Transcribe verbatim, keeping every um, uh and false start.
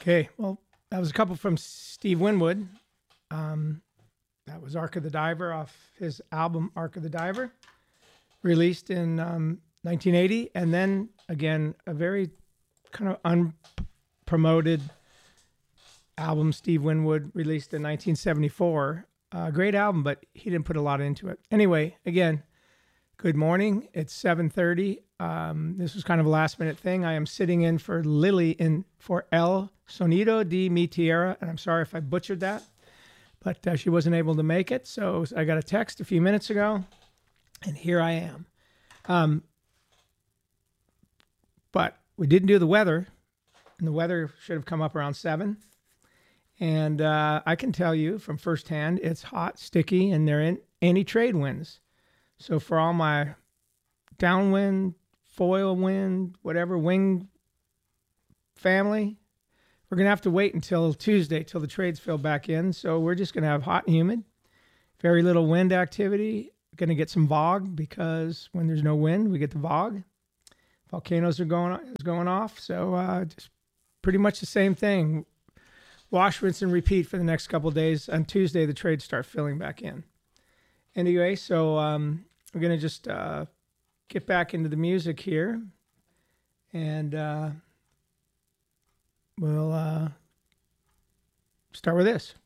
Okay, well, that was a couple from Steve Winwood. Um, that was Ark of the Diver off his album Ark of the Diver, released in um, nineteen eighty. And then again, a very kind of unpromoted album Steve Winwood released in nineteen seventy-four. A uh, great album, but he didn't put a lot into it. Anyway, again, good morning. It's seven thirty. Um, this was kind of a last minute thing. I am sitting in for Lily in for El Sonido de Mi Tierra, and I'm sorry if I butchered that, but uh, she wasn't able to make it. So I got a text a few minutes ago, and here I am. Um, but we didn't do the weather, and the weather should have come up around seven. And uh, I can tell you from firsthand, it's hot, sticky, and there ain't any trade winds. So for all my downwind, foil wind, whatever wing family, we're going to have to wait until Tuesday till the trades fill back in. So we're just going to have hot and humid, very little wind activity. Going to get some fog because when there's no wind, we get the fog. Volcanoes are going is going off. So uh, just pretty much the same thing. Wash, rinse, and repeat for the next couple of days. On Tuesday, the trades start filling back in. Anyway, so um, we're going to just uh, get back into the music here. And uh, we'll uh, start with this.